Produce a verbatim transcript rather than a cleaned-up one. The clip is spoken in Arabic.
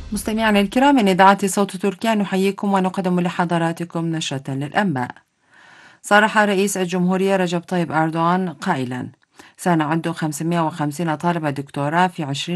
مستمعينا الكرام من إذاعة صوت تركيا نحييكم ونقدم لحضراتكم نشرة للأنباء. صرح رئيس الجمهورية رجب طيب أردوغان قائلا: سنعد خمسمائة وخمسين طالب دكتوراه في عشرين